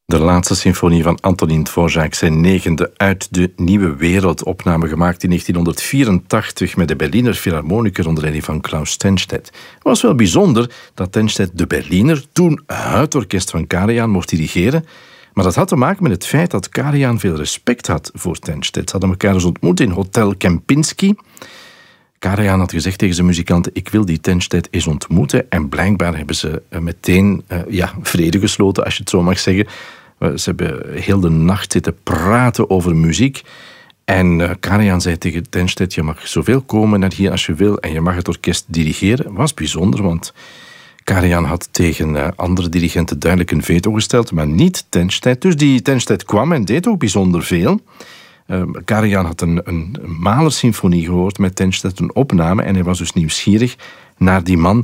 De laatste symfonie van Antonín Dvořák, zijn negende uit de Nieuwe Wereld, opname gemaakt in 1984 met de Berliner Philharmoniker onder leiding van Klaus Tennstedt. Het was wel bijzonder dat Tennstedt de Berliner, toen het orkest van Karajan, mocht dirigeren. Maar dat had te maken met het feit dat Karajan veel respect had voor Tennstedt. Ze hadden elkaar eens ontmoet in Hotel Kempinski. Karajan had gezegd tegen zijn muzikanten: ik wil die Tennstedt eens ontmoeten. En blijkbaar hebben ze meteen vrede gesloten, als je het zo mag zeggen. Ze hebben heel de nacht zitten praten over muziek. En Karajan zei tegen Tennstedt: je mag zoveel komen naar hier als je wil en je mag het orkest dirigeren. Was bijzonder, want Karajan had tegen andere dirigenten duidelijk een veto gesteld, maar niet Tennstedt. Dus die Tennstedt kwam en deed ook bijzonder veel. Karajan had een Mahler-symfonie gehoord met Tennstedt, een opname, en hij was dus nieuwsgierig naar die man.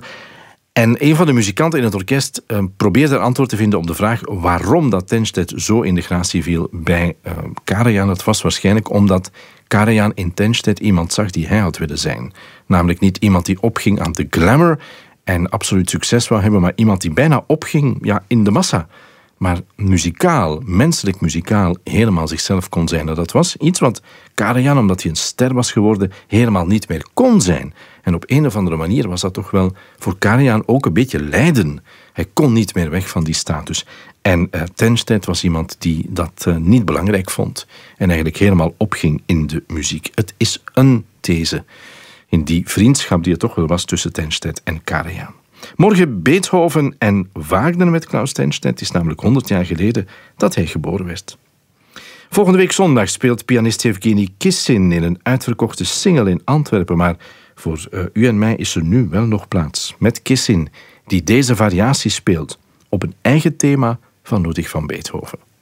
En een van de muzikanten in het orkest probeerde een antwoord te vinden op de vraag waarom dat Tennstedt zo in de gratie viel bij Karajan. Het was waarschijnlijk omdat Karajan in Tennstedt iemand zag die hij had willen zijn. Namelijk niet iemand die opging aan de glamour en absoluut succes wou hebben, maar iemand die bijna opging in de massa. Maar muzikaal, menselijk muzikaal, helemaal zichzelf kon zijn. En dat was iets wat Karajan, omdat hij een ster was geworden, helemaal niet meer kon zijn. En op een of andere manier was dat toch wel voor Karajan ook een beetje lijden. Hij kon niet meer weg van die status. En Tennstedt was iemand die dat niet belangrijk vond. En eigenlijk helemaal opging in de muziek. Het is een these in die vriendschap die er toch wel was tussen Tennstedt en Karajan. Morgen Beethoven en Wagner met Klaus Tennstedt. Het is namelijk 100 jaar geleden dat hij geboren werd. Volgende week zondag speelt pianist Yevgeny Kissin in een uitverkochte single in Antwerpen. Maar voor u en mij is er nu wel nog plaats. Met Kissin, die deze variatie speelt op een eigen thema van Ludwig van Beethoven.